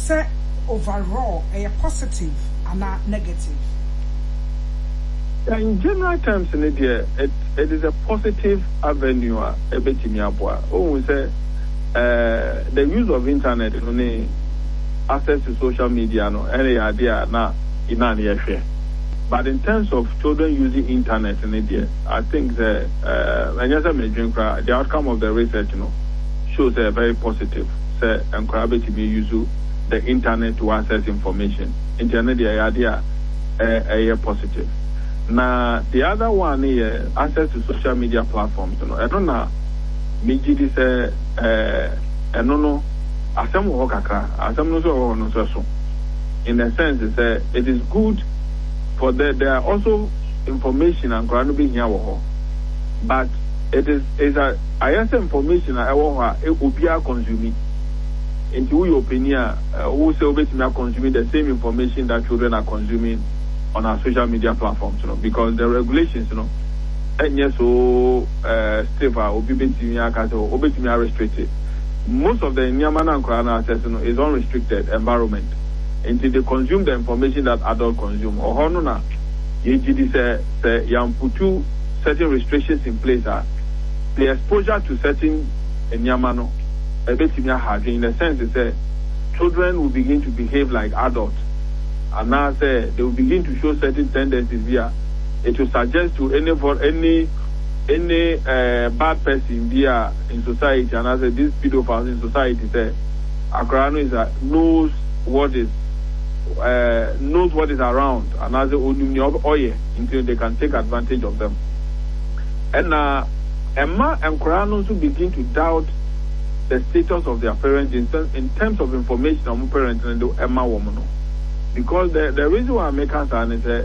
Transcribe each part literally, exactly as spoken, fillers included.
say overall a positive and a negative. In general terms, in India, it, it is a positive avenue. A bit oh, we say uh, the use of internet, only access to social media, no any idea now in any share. But in terms of children using internet in India, I think the uh, the outcome of the research, you know, shows a very positive. Say encourage to be use the internet to access information. Internet the idea a uh, positive. Now, the other one is uh, access to social media platforms. You know, I don't know. Me this uh, uh, I don't know. Asam wakaka. Asam no so no so. In a sense, it's, uh, it is good for the, there are also information and going to be here. But it is is a I have information I want it will be a consuming. Into your opinion, who say we are consuming the same information that children are consuming on our social media platforms, you know, because the regulations, you know, and yes, so uh, stiff or be restricted. Most of the Nyamana and Korana access, you know, is unrestricted environment until they consume the information that adults consume. Or honona, you say say you put two certain restrictions in place. Uh, the exposure to certain Nyamano, a bit in the sense is that children will begin to behave like adults. And now say they will begin to show certain tendencies via it will suggest to any for any any uh, bad person via in society, and as this pedophiles in society say Akrano is a knows what is uh, knows what is around, and as oye until they can take advantage of them. And uh Emma and Korano also begin to doubt the status of their parents in, in terms of information on parents and the Emma woman. Because the, the reason why I make us is that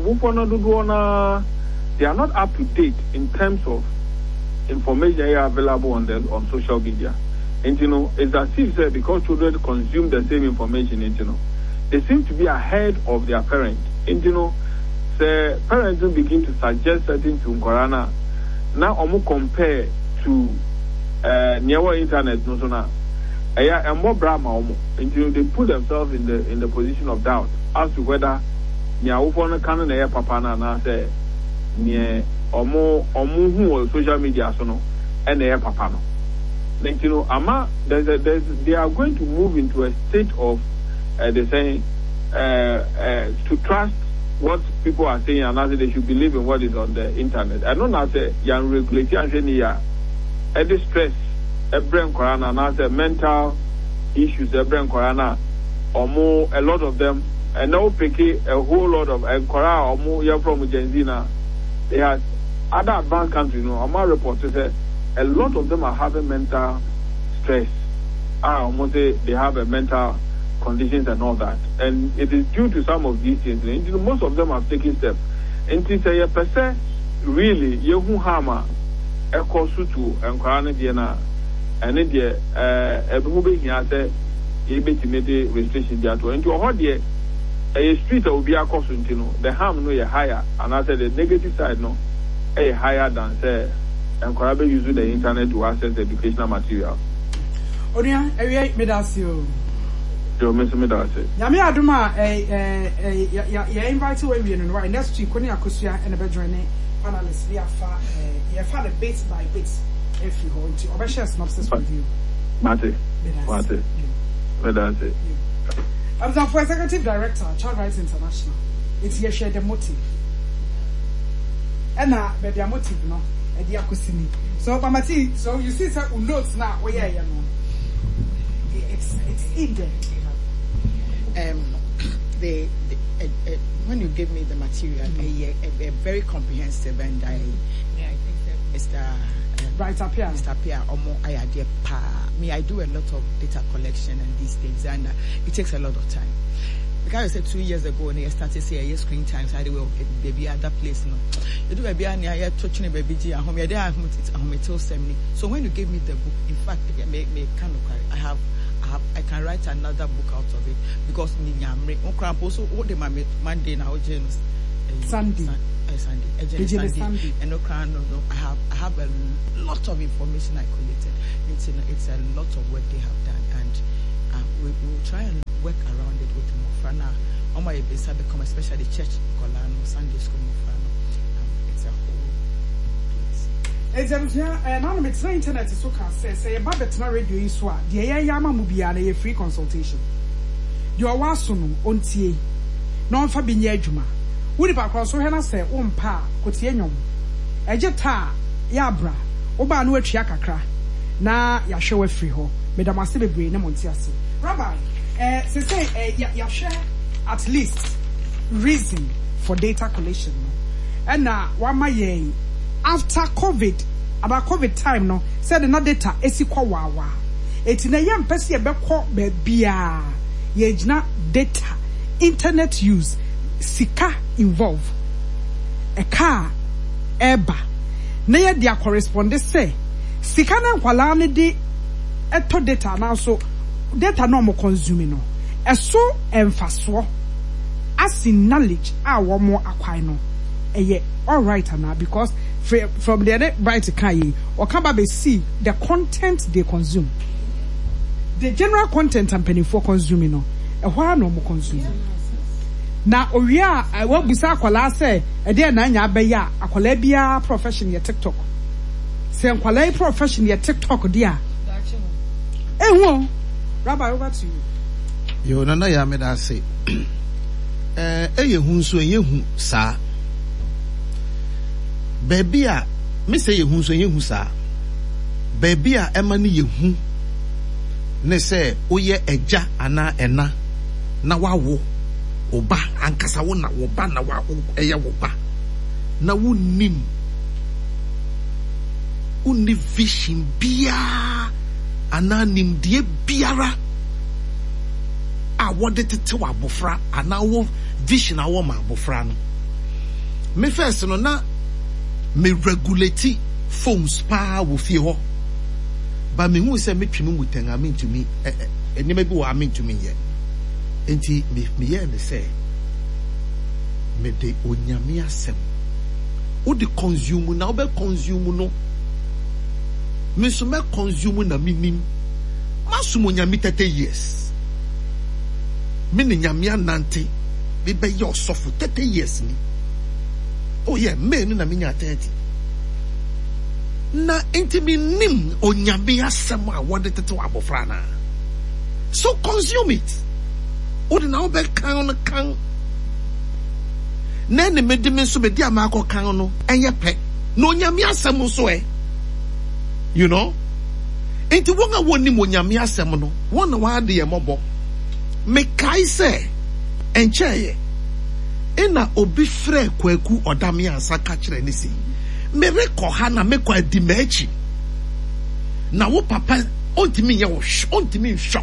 they are not up to date in terms of information available on the on social media. And you know, it's as if say, because children consume the same information, and you know, they seem to be ahead of their parents. And you know, the parents don't begin to suggest certain to Korana. Now I'm compare to uh near internet no so now. And more Brahma until they put themselves in the in the position of doubt as to whether Nyawufona canon air papana na say near or more or more social media so no and air papano. Then you know ama there's a, there's they are going to move into a state of uh, they say uh, uh, to trust what people are saying and as they should believe in what is on the internet. I don't know say young regulation here at the stress a brain Korana and as a mental issues a brain Korana or more a lot of them and now pick a whole lot of a Korana or more you're from Argentina. They have other advanced countries, you know, Amar reports say a lot of them are having mental stress. I almost say they have a mental conditions and all that. And it is due to some of these things. And, you know, most of them have taken steps. And to say a person really Yehu Hama Eko Sutu and Korana Diana and it uh a movie here say you be to make restriction there to into a day a street will be a cost, you know, the harm no higher and I said the negative side no a higher than say and Korabe use the internet to access the educational material. Onia, area medasio. Yo, Mister Medase. Yami Aduma, a ya invite you in right next week, Konia Kusia and a bedroom panelists. We are far, you have had a bit by bit. If you go into or share synopsis with you. Mate. Mate. Medase. I'm the for executive director, Child Rights International. It's here share the motive. And now, but their motive, no, and the Akusini. So, Pamati, so you see some notes now, where you know. It's it's in there. Um, the, the uh, uh, when you gave me the material, mm-hmm. a, a, a very comprehensive, and I, yeah, I think that Mister Right up here. Mister Pia, Omo, I idea pa. Me, I do a lot of data collection and these things, and uh, it takes a lot of time. Because I said two years ago, when I started saying yes, screen times, I do baby other place, no. You do baby, and I touching a baby, and home, I home, so when you gave me the book, in fact, me, me kind of, I have, I have, I can write another book out of it because me, I'm also what the Monday now, James, Sunday. Sunday, Sunday, Sunday, and no crown, no, no. I have, I have a lot of information I collected. It's, a, it's a lot of work they have done, and uh, we will try and work around it with Mofrana. On my base, I become especially church, Colano, Sunday school, Mofrano. Um, it's a whole place. Example, and I'm it's not internet is so can say, say about the radio is what the Yama Mubiana a free consultation. You are wasunu on T A, non Fabinia Juma. Would if I cross so Hannah say, um pa, Cotianum. A jetta, Yabra, Oba no Chiakakra. Na ya show free ho. Madam Asibe Brain, no Montiasi. Rabbi, eh, say, say, eh, ya share at least reason for data collection. And now, one my ye after COVID, about COVID time, no, said another data, esikwa wawa. It's in a young person, a beko bebia, yejna data, internet use, sika involve, a car, eba. Near their correspondent say, sika na kwalane di eto data now so data no mo consuming no eso emfaso as in knowledge a wo mo akwai no eye all right now because from the other right to kai or come back see the content they consume, the general content and penny for consuming no e why no mo consume na owia I wo bisa akwala say e dey na nya abeya akwala bia profession ya TikTok say akwala profession ya TikTok dia eh who Rabbi, over to you. Yo nana ya me da say eh eh ye hu so ye hu sa baby a me say ye hu so ye hu sa baby a e ma ne ye hu ne say oye eja ana ena na wawo oba ankasa wo na wo ba na wa eye wo ba na wo nim uni vision bia ana nim die biara a wode tete wa bofra ana wo vision a wo ma bofra no me first no na me regulate phones pa wo fie ho ba me hu se me twimi mutan amen to me enema bi wo amen to me ye enti me me ye ne say me de onyame asem wo de consume na wo be consume no me so me consume na minim masumo nyame thirty years me ne nyame anante me be ye osofo thirty years ni oh yeah me no na me nya thirty na enti me nim onyame asem a wode tete wa abofra na so consume it o de na wo be kan no kan na ne me de me so be di amako kan no enye pe na onyame asem so e you know enti wonga woni mo nyame asem no wona wa de ye mobo me kai se encheye ina obi frɛ kwaku odame ansa ka kire ne si me rekɔ ha na me kwa di machi na wo papa ontimi ye wo ontimi nhwɛ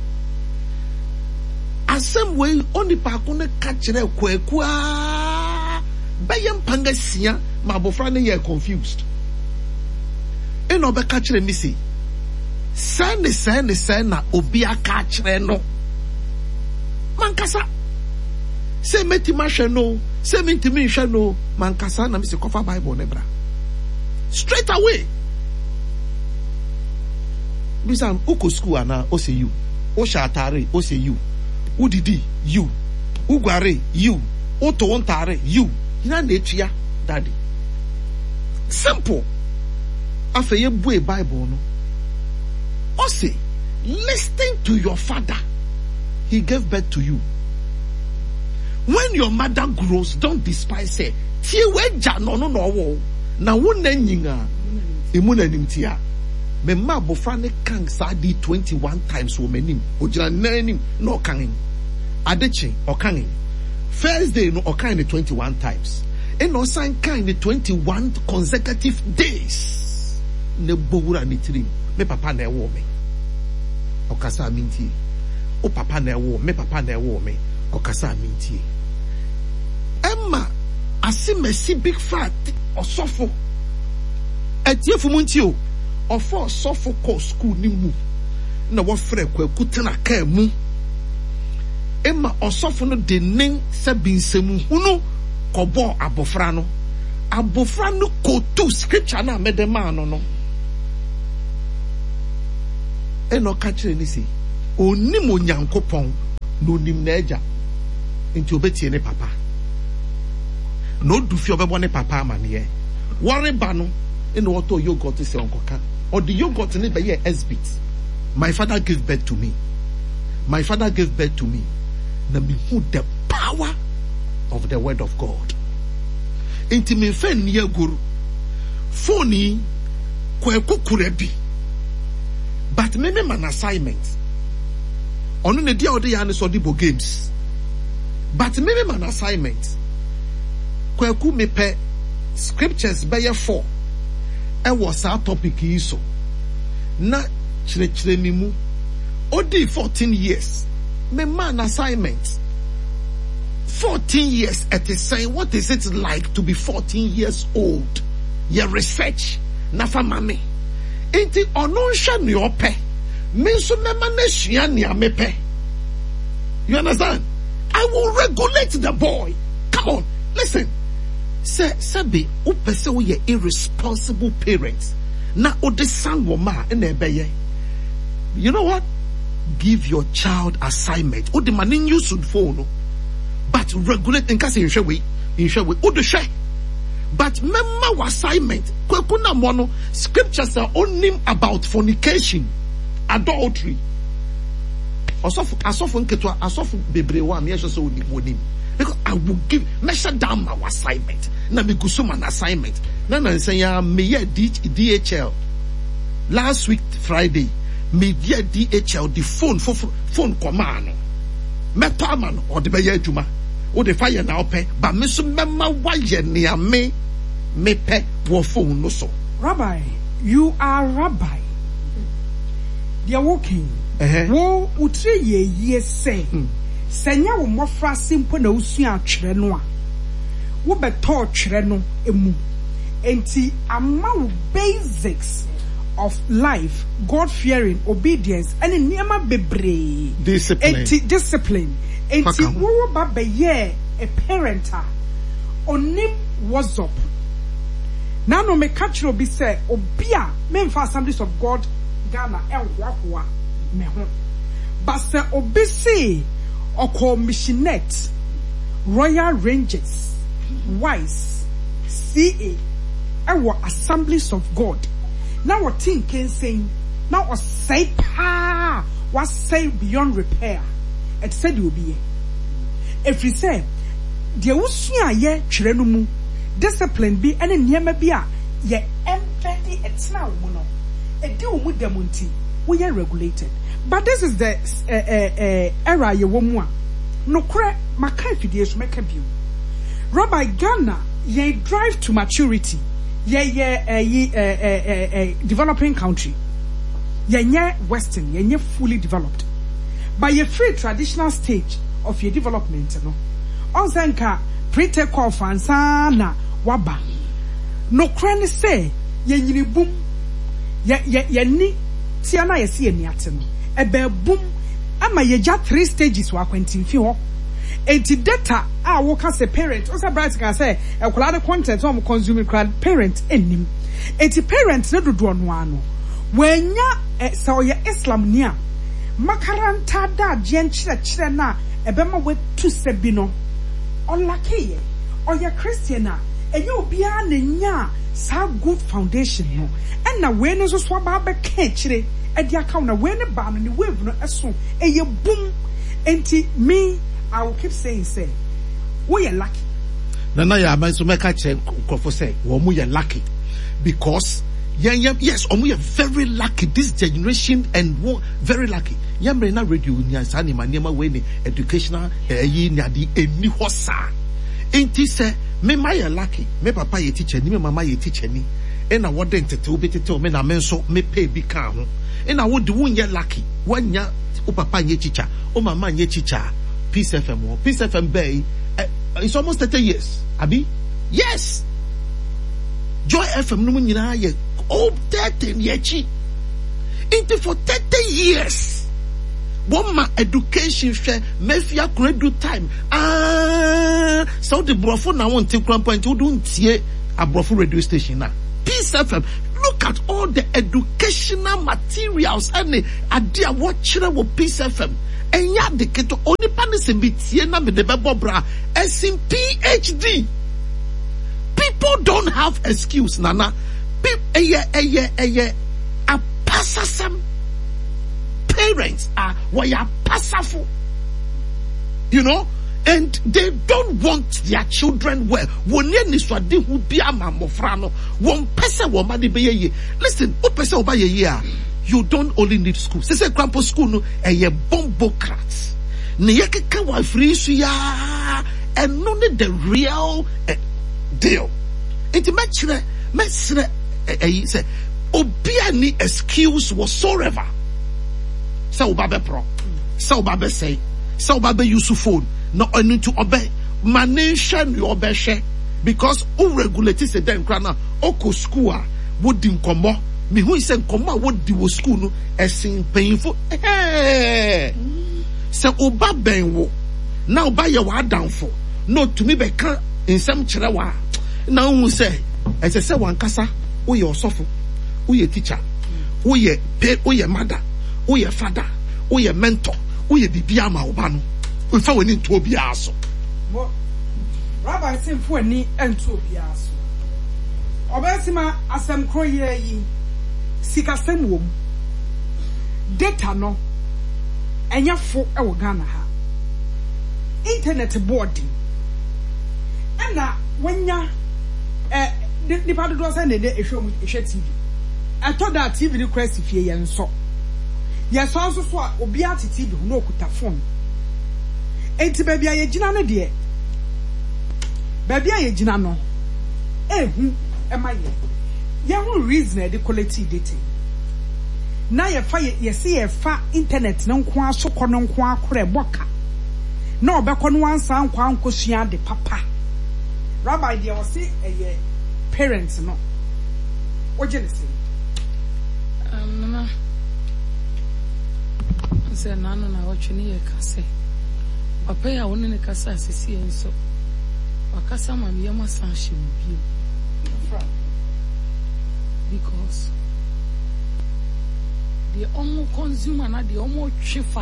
asem we oni pa ko ne ka kire kwaku a bayem panga sia ma bofra ne ye confused ina obeka kire mi si send send send na obi aka kire no mankasa se meti mahwe no se meti mi hwe no mankasa na mi se kofa bible ne bra straight away bisan uko school ana o say you o sha atare o say you udidi you ugware you o to ontare you ina na etua daddy simple afa ye bu e bible no o say listen to your father, he gave birth to you. When your mother grows, don't despise her. Tie weja no no no wo. Na wo na nyinga emu na nimtia. Me ma bofra ne kan sa di twenty-one times wo manim. Ojira nanim no kan. Adechi o kan. First day no o kan the twenty-one times. E no san kan the twenty-one consecutive days. Ne bowura ni trim. Me papa na e wo me. Okasa minti. O papa na e wo me papa na e wo me. Okasa minti. Emma asimesi big fat osofo etiefu munti o ofo osofo ko school ni mu na wo frɛ kwaku tena ka mu Emma osofo no de nen sabinsemu hunu kobo abofra no abofra no ko to scripture na medema no no eno ka kire ni si onim onyankopɔn no nim na agya nti obetie ne papa no du fi obebo ne papa amane worry ba no in water yogurt se onkoka or the yogurt ne be ye exhibit. My father gave birth to me my father gave birth to me na me who the power of the word of God inti me fe ne guru phone kwa kokura bi but me me man assignment ono ne dia ode ya ne so dibo games but me me man assignment kwa ku me pe scriptures be ye four e was sa topic yi so na chire chire ni mu odi fourteen years me man assignment fourteen years at a saying what is it like to be fourteen years old your research na fa mame enti ono nhwa ne ope me so me ma na hia ne amepe you understand I will regulate the boy come on listen say sabi o pese wo ye irresponsible parents na o de san wo ma na ebeye you know what give your child assignment o de manin use phone but regulate in case in share we in share we o de share but memma assignment kweku na mo no scriptures are only about fornication adultery asofu asofu nketwa asofu bebre wa me so so onim because I will give measure down my assignment na me gusu man assignment na na nsan ya me ye D H L last week Friday me ye D H L the phone for phone command mepa man or the be adwuma o de fire na ope ba me so mema wa ye ne me me pe wo phone no so. Rabbi, you are rabbi. They are walking. Uh-huh. Wo utri ye ye say. Hmm. Senya wo mofra simple na usua atwere no a. Wo beto atwere no emu. Enti ama wo basics of life, God fearing, obedience, and in niema bebre. Discipline. Enti discipline. Enti wo ba be ye a parenta. Onim what's up. Now no me catch obi say obia me mfa Assemblies of God Ghana e hwa me ho. But say obi say oko missionette Royal Rangers Wise C A e wo Assemblies of God. Now what thing can say now o say pa what say beyond repair. It said you be. If you say the usua ye twere no mu discipline bi ene niema bi a ye embedi etna wo no edi wo mu demonti we are regulated. But this is the uh, uh, uh, era ye wo mu a no kure maka fidie so meka bi. Rabbi Ghana ye drive to maturity ye ye uh, ye uh, uh, uh, developing country ye nye western ye nye fully developed but ye free traditional stage of your development no onsenka pre-take off ansana waba no kran say ye nyini bum ye ye ye ni tia na ye se ni ate no ebe bum ama ye ja three stages wa kwantimfi ho enti data a wo ka say parent o say bright can say e kola the content o consume crowd parent enim enti parent na dodo no ano wanya say oye Islam ni a makaranta da gen chire chire na ebe ma we tu se bi no onlake oye Christian a enye obia na nya sa good foundation no and na we no so so ba be ka chire e dia ka na we ne ba no ne wave no eso eye boom enti me I will keep saying say we are lucky na na ya man so make che nkofo say wo mu ye lucky because yeah, yeah, yes omu ye very lucky this generation and wo very lucky yamre na radio nya sa ni manema we ni educational eh yi nya di eni hosa enti say me ma ye lucky me papa ye teacher ni me mama ye teacher ni e na wo de ntete wo betete me na me nso me pay bi ka ho e na wo de wo nya lucky wanya o papa ye teacher o mama ye teacher Peace F M Peace F M Bay uh, it's almost thirty years abi yes Joy F M no nyina ye oh thirty yechi into for thirty years one ma education share mafia credo time ah so the brofo na won take one point you don't tie abrofo radio station na Peace F M look at all the educational materials and the idea what chire wo Peace F M enya de keto onipa ne se bitie na me de bebo bra as in P H D. People don't have excuse, Nana. Eye eye eye a passasam parents are waya passaful. You know, and they don't want their children well. One year niswadi who be a mamofrano. One person will money be ye. Listen, one person will buy a year. You don't only need school. Say say grandpa school no a ye bombocrats. Niyake kawa free suya and none the real uh, deal. It matchre mesre eh say obi any excuse whatsoever. Say obabe pro. Say obabe say. Say obabe use phone. No only to obey. Manation you obey share because who regulate say den krana oko school would dim komo. Me who is saying komo would di wo school no esin painful. Hey. Say oba ben wo. Now oba ye wa downfall. No to me be can in some chrewa. Now who say as I say one kasa who your suffer, who your teacher, who your pay, who your mother, who your father, who your mentor, who your bibiama obano. We found in to be aso. Rabbi say for ni and to be aso. Obesima asem kroye yi sikasem wom. Data no enya fo e wo Ghana ha. Internet boarding. Ena wenya eh the part do say na dey ehwe ehwe T V. I thought that T V request fie ye nso. Ye so so so a obi ati T V no okuta phone. Enti baby aye gina no de. Baby aye gina no. Ehu e ma ye. Ye hu reason e de quality data. Na ye fa ye se ye fa internet no nko asokọ no nko akore boka. Na obekọ no wansa nkwa nkosua de papa. Rabbi dear was say a parents no. What you say? Um, Mama. I said, Nana, I watch you near Casse. Papa, I want to Casa, Sissy, and so. Wakasa, my Yama San, she will be. Because the almost consumer, not the almost chief